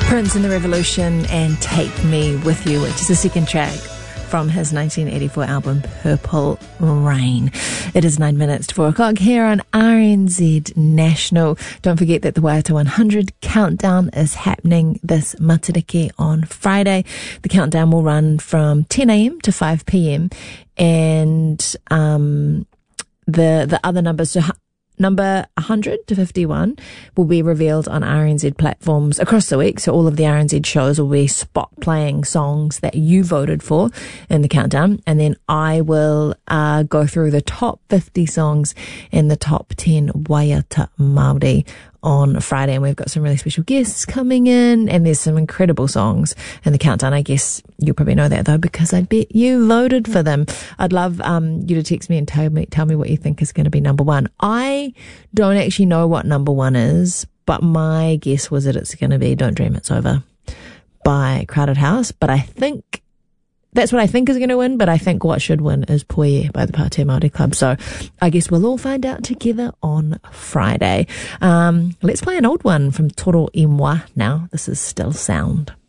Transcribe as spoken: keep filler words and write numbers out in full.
Prince and the Revolution and Take Me With You, which is the second track from his nineteen eighty-four album Purple Rain. It is nine minutes to four o'clock here on R N Z National. Don't forget that the Waiata one hundred countdown is happening this Matariki on Friday. The countdown will run from ten a.m. to five p.m. and um, the the other numbers, so number one hundred to fifty-one will be revealed on R N Z platforms across the week. So all of the R N Z shows will be spot playing songs that you voted for in the countdown. And then I will uh, go through the top fifty songs and the top ten Waiata Māori on Friday, and we've got some really special guests coming in, and there's some incredible songs in the countdown. I guess you'll probably know that though, because I bet you voted for them. I'd love um, you to text me and tell me tell me what you think is going to be number one. I don't actually know what number one is, but my guess was that it's going to be Don't Dream It's Over by Crowded House, but I think that's what I think is going to win, but I think what should win is Poie by the Pātea Māori Club. So I guess we'll all find out together on Friday. Um, let's play an old one from Toro i Mua now. This is Still Sound.